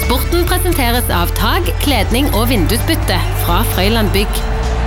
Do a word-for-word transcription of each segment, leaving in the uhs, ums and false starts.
Sporten presenteres av tag, kledning og vindusbytte fra Frøyland Bygg.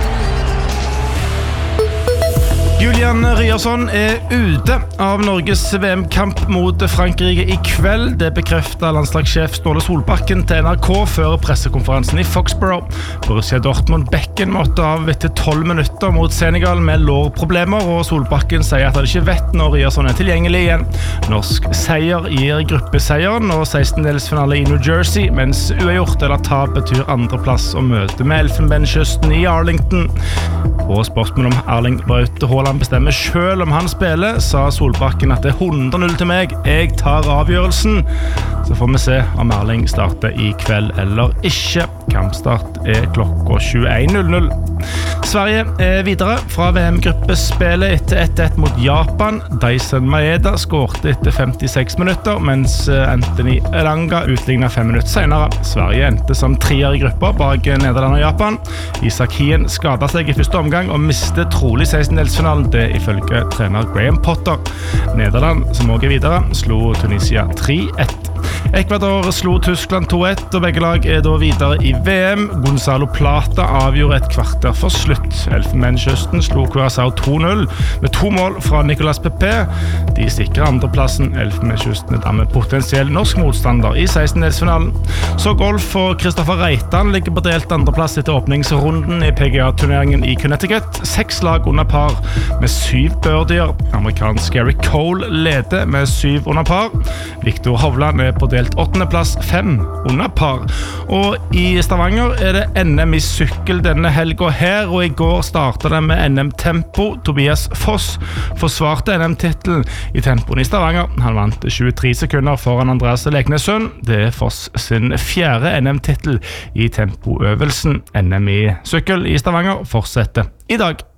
Julian Ryerson er ute av Norges V M-kamp mot Frankrike i kveld. Det bekreftet landslagssjef Ståle Solbakken til N R K før pressekonferansen i Foxborough. Borussia Dortmund Bekken måtte av etter tolv minutter mot Senegal med lårproblemer, og Solbakken sier at han ikke vet når Ryerson er tilgjengelig igjen. Norsk seier gir gruppeseieren og sekstendelsfinale i New Jersey, mens uavgjort eller tap betyr andreplass og møte med Elfenbenskysten i Arlington. På spørsmål om Erling Braut Haaland bestemmer selv om han spiller, sa Solbakken at det er hundre null til meg. Jeg tar avgjørelsen. Så får vi se om Erling starter i kveld eller ikke. Kampstart er klokka tjueen null null. Sverige er videre fra V M-gruppespillet etter ett ett mot Japan. Dyson Maeda skårte etter femtiseks minutter, mens Anthony Elanga utlignet fem minutter senere. Sverige endte som trier i gruppa bak Nederland og Japan. Isak Hien skadet seg i første omgang og mistet trolig sekstendelsfinalen, det ifølge trener Graham Potter. Nederland, som også er videre, slo Tunisia tre ett. Ecuador slo Tyskland to ett, og begge lag er da videre i V M. Gonzalo Plata avgjorde et kvarter for slutt. Elfenbenskysten slo Curaçao to null med to mål fra Nicolas Pepe. De sikrer andreplassen. Elfenbenskysten er dermed potensiell norsk motstander i sekstendelsfinalen. Så golf og Kristoffer Reitan ligger på delt andreplass etter åpningsrunden i P G A-turneringen i Connecticut. Seks lag under par med syv birdier. Amerikansk Gary Cole leder med syv under par. Victor Hovland er på delt åttende plass, fem under par. Og i Stavanger er det N M i sykkel denne helga her, og i går startet det med N M-tempo. Tobias Foss forsvarte N M-titlen i tempoen i Stavanger. Han vant tjuetre sekunder foran Andreas Leknessund. Det er Foss sin fjerde N M-titel i tempoøvelsen. N M i sykkel i Stavanger fortsetter i dag.